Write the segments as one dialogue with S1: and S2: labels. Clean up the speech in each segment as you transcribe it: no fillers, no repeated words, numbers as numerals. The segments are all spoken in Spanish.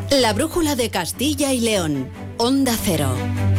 S1: La brújula de Castilla y León. Onda Cero.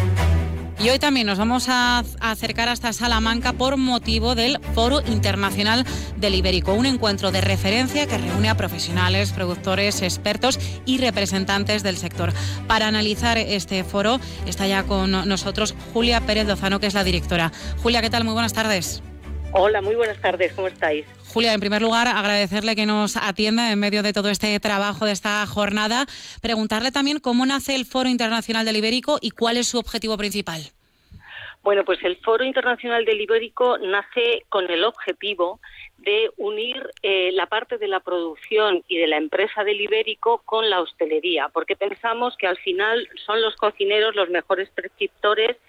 S2: Y hoy también nos vamos a acercar hasta Salamanca por motivo del Foro Internacional del Ibérico, un encuentro de referencia que reúne a profesionales, productores, expertos y representantes del sector. Para analizar este foro está ya con nosotros Julia Pérez Lozano, que es la directora. Julia, ¿qué tal? Muy buenas tardes.
S3: Hola, muy buenas tardes, ¿cómo estáis?
S2: Julia, en primer lugar, agradecerle que nos atienda en medio de todo este trabajo de esta jornada. Preguntarle también cómo nace el Foro Internacional del Ibérico y cuál es su objetivo principal.
S3: Bueno, pues el Foro Internacional del Ibérico nace con el objetivo de unir la parte de la producción y de la empresa del Ibérico con la hostelería, porque pensamos que al final son los cocineros los mejores prescriptores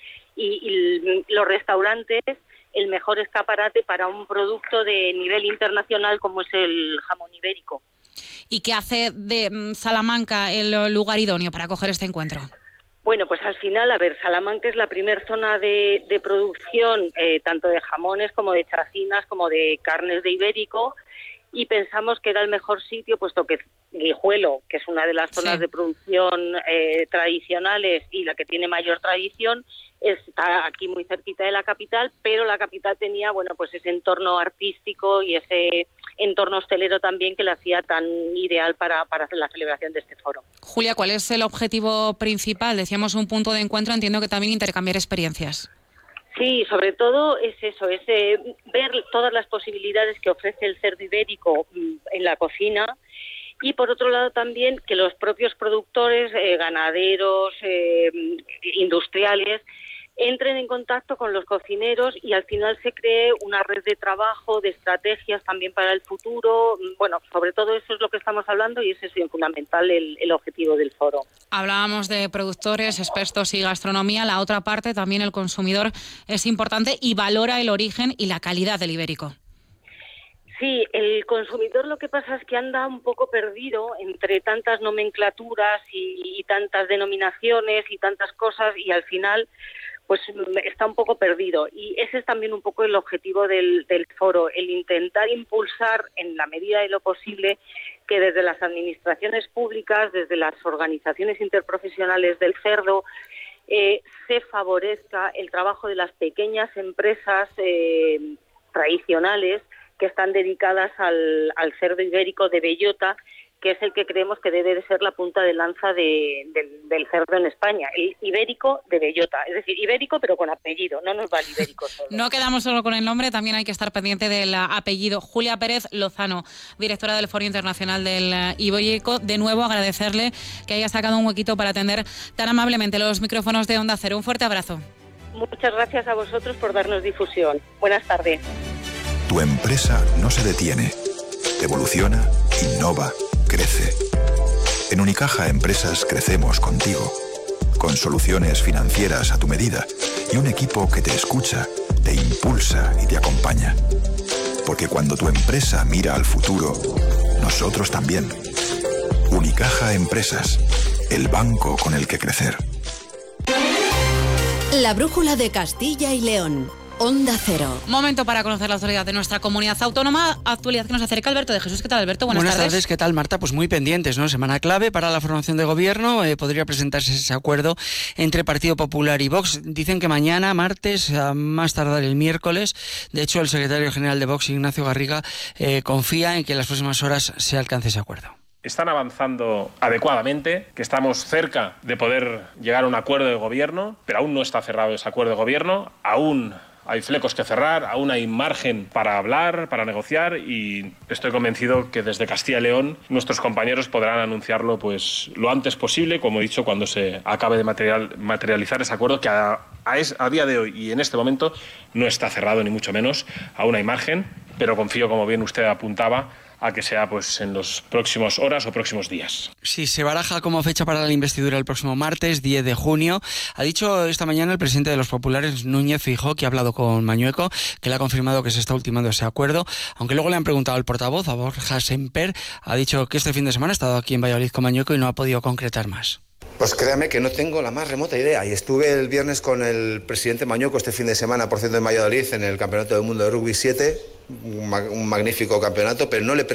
S3: y los restaurantes el mejor escaparate para un producto de nivel internacional como es el jamón ibérico.
S2: ¿Y qué hace de Salamanca el lugar idóneo para acoger este encuentro?
S3: Bueno, pues al final, Salamanca es la primera zona de producción tanto de jamones como de chacinas como de carnes de ibérico, y pensamos que era el mejor sitio, puesto que Guijuelo, que es una de las zonas de producción tradicionales y la que tiene mayor tradición, está aquí muy cerquita de la capital, pero la capital tenía, bueno, pues ese entorno artístico y ese entorno hostelero también que la hacía tan ideal para la celebración de este foro.
S2: Julia, ¿cuál es el objetivo principal? Decíamos un punto de encuentro, entiendo que también intercambiar experiencias.
S3: Sí, sobre todo es eso, es ver todas las posibilidades que ofrece el cerdo ibérico en la cocina, y por otro lado también que los propios productores, ganaderos, industriales, entren en contacto con los cocineros y al final se cree una red de trabajo, de estrategias también para el futuro. Bueno, sobre todo eso es lo que estamos hablando y ese es fundamental el objetivo del foro.
S2: Hablábamos de productores, expertos y gastronomía. La otra parte, también el consumidor, es importante y valora el origen y la calidad del ibérico.
S3: Sí, el consumidor lo que pasa es que anda un poco perdido entre tantas nomenclaturas y tantas denominaciones y tantas cosas, y al final pues está un poco perdido, y ese es también un poco el objetivo del foro, el intentar impulsar en la medida de lo posible que desde las administraciones públicas, desde las organizaciones interprofesionales del cerdo, se favorezca el trabajo de las pequeñas empresas tradicionales que están dedicadas al cerdo ibérico de bellota, que es el que creemos que debe de ser la punta de lanza del cerdo en España, el ibérico de bellota, es decir, ibérico pero con apellido, no nos va el ibérico solo.
S2: No quedamos solo con el nombre, también hay que estar pendiente del apellido. Julia Pérez Lozano, directora del Foro Internacional del Ibérico, de nuevo agradecerle que haya sacado un huequito para atender tan amablemente los micrófonos de Onda Cero. Un fuerte abrazo.
S3: Muchas gracias a vosotros por darnos difusión. Buenas tardes.
S4: Tu empresa no se detiene, evoluciona, innova, crece. En Unicaja Empresas crecemos contigo, con soluciones financieras a tu medida y un equipo que te escucha, te impulsa y te acompaña. Porque cuando tu empresa mira al futuro, nosotros también. Unicaja Empresas, el banco con el que crecer.
S1: La brújula de Castilla y León. Onda Cero.
S2: Momento para conocer la actualidad de nuestra comunidad autónoma, actualidad que nos acerca Alberto de Jesús. ¿Qué tal, Alberto? Buenas tardes.
S5: ¿Qué tal, Marta? Pues muy pendientes, ¿no? Semana clave para la formación de gobierno. Podría presentarse ese acuerdo entre Partido Popular y Vox. Dicen que mañana, martes, a más tardar el miércoles. De hecho, el secretario general de Vox, Ignacio Garriga, confía en que en las próximas horas se alcance ese acuerdo.
S6: Están avanzando adecuadamente, que estamos cerca de poder llegar a un acuerdo de gobierno, pero aún no está cerrado ese acuerdo de gobierno, aún hay flecos que cerrar, aún hay margen para hablar, para negociar, y estoy convencido que desde Castilla y León nuestros compañeros podrán anunciarlo pues lo antes posible, como he dicho, cuando se acabe de materializar ese acuerdo que a día de hoy y en este momento no está cerrado ni mucho menos, aún hay margen, pero confío, como bien usted apuntaba, a que sea pues en los próximos horas o próximos días.
S5: Sí, se baraja como fecha para la investidura el próximo martes, 10 de junio. Ha dicho esta mañana el presidente de los populares, Núñez Feijóo, que ha hablado con Mañueco, que le ha confirmado que se está ultimando ese acuerdo, aunque luego le han preguntado al portavoz, a Borja Semper, ha dicho que este fin de semana ha estado aquí en Valladolid con Mañueco y no ha podido concretar más.
S7: Pues créame que no tengo la más remota idea, y estuve el viernes con el presidente Mañueco este fin de semana, por cierto, en Valladolid, en el Campeonato del Mundo de Rugby 7, un magnífico campeonato, pero no le